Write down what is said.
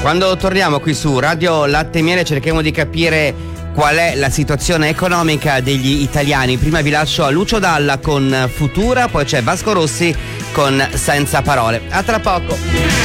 Quando torniamo qui su Radio Latte e Miele cerchiamo di capire qual è la situazione economica degli italiani. Prima vi lascio a Lucio Dalla con Futura, poi c'è Vasco Rossi con Senza Parole. A tra poco.